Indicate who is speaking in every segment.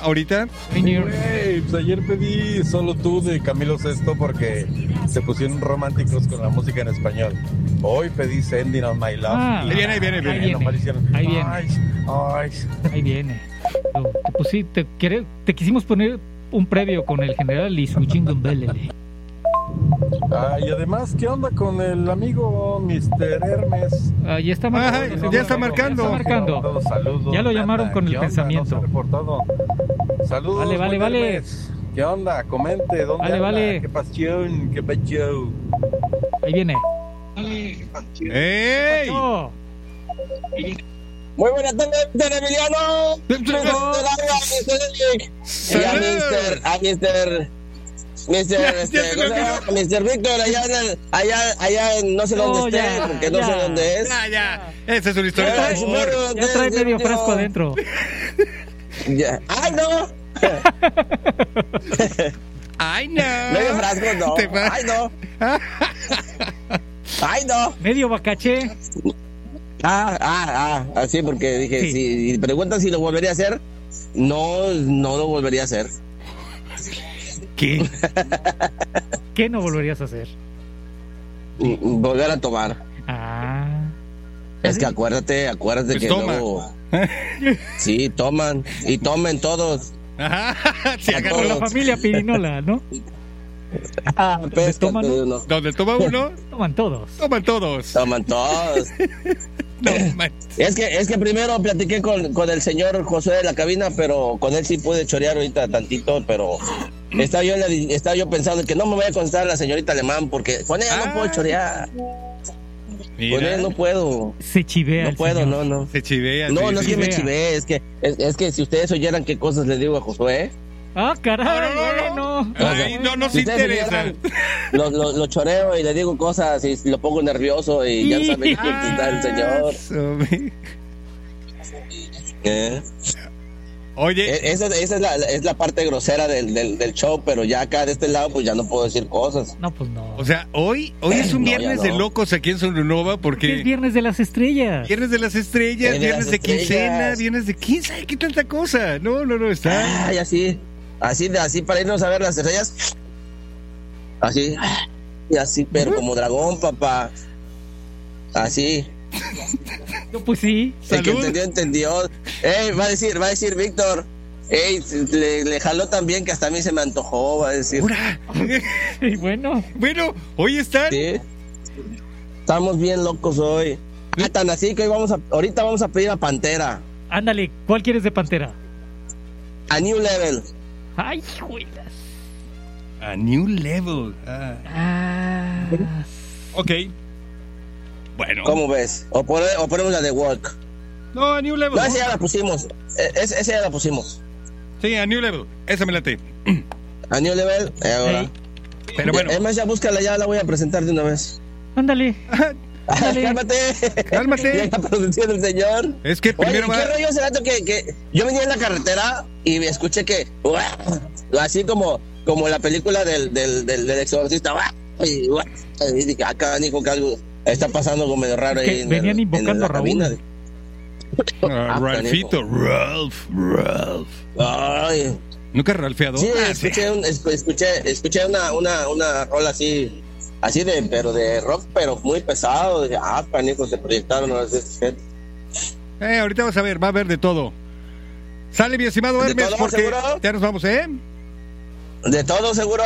Speaker 1: ahorita?
Speaker 2: Güey, pues ayer pedí Solo Tú de Camilo Sesto porque se pusieron románticos con la música en español. Hoy pedí Sending on My Love.
Speaker 1: Ahí viene.
Speaker 3: Ahí viene. Te quisimos poner un previo con el general y su Jingumbelele.
Speaker 2: Y además, ¿qué onda con el amigo Mr. Hermes?
Speaker 3: Ya está marcando.
Speaker 1: Ya está marcando.
Speaker 2: Saludos,
Speaker 3: ya lo llamaron con el pensamiento.
Speaker 2: No se ha reportado. Saludos.
Speaker 3: Vale.
Speaker 2: Hermes. ¿Qué onda? Comente. ¿Dónde anda?
Speaker 3: Vale.
Speaker 2: ¿Qué pasión?
Speaker 3: Ahí viene.
Speaker 1: ¡Ey!
Speaker 4: Muy buenas tardes, Mr. Emiliano. Mr. Víctor, allá no sé dónde esté, porque no sé dónde es.
Speaker 1: Ya. Esa es una historia de amor.
Speaker 3: Ya trae medio frasco adentro.
Speaker 4: ¡Ay, no!
Speaker 1: ¡Ay, no!
Speaker 4: Medio frasco, no. ¡Ay, no! ¡Ay, no!
Speaker 3: Medio bacaché.
Speaker 4: Así porque dije, si preguntan si lo volvería a hacer, no lo volvería a hacer.
Speaker 1: ¿Qué?
Speaker 3: ¿Qué no volverías a hacer?
Speaker 4: Volver a tomar. Es que acuérdate
Speaker 1: pues
Speaker 4: que
Speaker 1: toma.
Speaker 4: luego... Sí, toman. Y tomen todos.
Speaker 1: Sí,
Speaker 3: con la familia Pirinola, ¿no?
Speaker 1: ¿Dónde toma uno?
Speaker 3: Toman todos.
Speaker 4: Toman todos.
Speaker 1: No,
Speaker 4: es que primero platiqué con el señor José de la cabina, pero con él sí pude chorear ahorita tantito, pero estaba yo pensando que no me voy a contestar a la señorita Alemán porque con ella no puedo chorear.
Speaker 1: Mira.
Speaker 4: Con ella no puedo.
Speaker 3: Se chivea.
Speaker 4: No puedo,
Speaker 3: señor.
Speaker 4: no.
Speaker 1: Se chivea.
Speaker 4: No es que
Speaker 3: chivea.
Speaker 4: me chivé, es que si ustedes oyeran qué cosas le digo a Josué.
Speaker 3: Caray,
Speaker 1: no. Ay, no se
Speaker 4: si ustedes
Speaker 1: interesa.
Speaker 4: oyeran, lo choreo y le digo cosas y lo pongo nervioso y ya saben que está el señor.
Speaker 1: Oye,
Speaker 4: esa es la parte grosera del show, pero ya acá de este lado pues ya no puedo decir cosas.
Speaker 3: No, pues no.
Speaker 1: o sea, hoy es un
Speaker 4: No,
Speaker 1: viernes
Speaker 4: ya
Speaker 1: de
Speaker 4: no.
Speaker 1: locos aquí en Sonunova porque
Speaker 3: Es viernes de las estrellas.
Speaker 1: viernes de las estrellas, viernes de quincena, viernes de quién sabe qué tanta cosa. No, está.
Speaker 4: Ay, así para irnos a ver las estrellas. Así, pero como dragón, papá. Así.
Speaker 3: No, pues sí.
Speaker 4: El que
Speaker 1: Salud.
Speaker 4: entendió. Va a decir Víctor. Le jaló tan bien que hasta a mí se me antojó, va a decir.
Speaker 1: ¡Ura!
Speaker 3: Y bueno,
Speaker 1: hoy están.
Speaker 4: Sí. Estamos bien locos hoy. Tan así que ahorita vamos a pedir a Pantera.
Speaker 3: ándale, ¿cuál quieres de Pantera?
Speaker 4: A New Level.
Speaker 3: Ay, juelas.
Speaker 1: A New Level. Ok. Bueno.
Speaker 4: ¿Cómo ves? O ponemos la de Walk.
Speaker 1: No, a New Level.
Speaker 4: No, esa ya la pusimos. Esa ya la pusimos.
Speaker 1: Sí, a New Level. Esa me late.
Speaker 4: A New Level, ahora.
Speaker 1: Pero bueno.
Speaker 4: Es más, ya búscala, ya la voy a presentar de una vez.
Speaker 3: Ándale.
Speaker 4: Cálmate. Ya la producción del señor.
Speaker 1: Es que primero
Speaker 4: Oye, ¿qué rollo ese rato que yo venía en la carretera y me escuché que así como la película del exorcista y dije, acá Nico, que algo está pasando como medio raro ahí.
Speaker 3: Venían invocando a Raúl.
Speaker 1: Ralphito. Ralph.
Speaker 4: Ay.
Speaker 1: ¿Nunca has ralfeado?
Speaker 4: Sí, escuché una rola así pero de rock, pero muy pesado. Dije, Nico, se proyectaron a veces.
Speaker 1: Ahorita vas a ver, va a haber de todo. Sale, mi estimado Hermes,
Speaker 4: todo,
Speaker 1: porque
Speaker 4: seguro?
Speaker 1: ya nos vamos, ¿eh?
Speaker 4: ¿De todo seguro?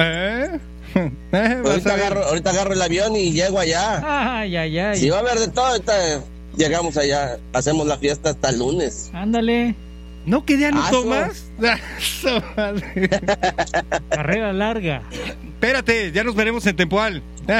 Speaker 4: Ahorita agarro el avión y llego allá.
Speaker 3: Ay.
Speaker 4: Si va a haber de todo, llegamos allá, hacemos la fiesta hasta el lunes.
Speaker 3: Ándale.
Speaker 1: ¿No que ya no tomas?
Speaker 3: Carrera larga.
Speaker 1: Espérate, ya nos veremos en Tempoal.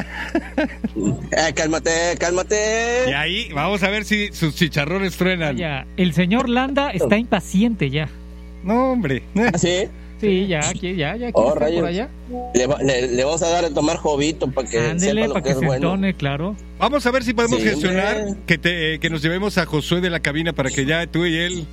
Speaker 4: Cálmate.
Speaker 1: Y ahí vamos a ver si sus chicharrones truenan.
Speaker 3: Ya, el señor Landa está impaciente ya.
Speaker 1: No, hombre.
Speaker 4: ¿Sí?
Speaker 3: Sí, ya quiere estar por allá.
Speaker 4: Le vamos a dar a tomar jovito para que sepa lo
Speaker 3: para
Speaker 4: que es
Speaker 3: se
Speaker 4: bueno.
Speaker 3: entone, claro.
Speaker 1: Vamos a ver si podemos gestionar
Speaker 4: hombre.
Speaker 1: que nos llevemos a Josué de la cabina para que ya tú y él.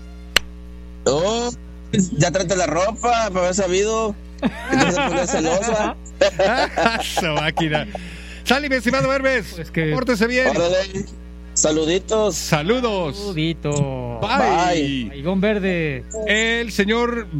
Speaker 4: Ya trate la ropa para haber sabido. Entonces poner celosa.
Speaker 1: Esa máquina. Sale, mi estimado Hermes.
Speaker 3: Es que...
Speaker 1: Pórtese bien.
Speaker 4: Órale. Saluditos.
Speaker 1: Saludos.
Speaker 3: Saludito.
Speaker 1: Bye.
Speaker 3: Aigón Verde.
Speaker 1: El señor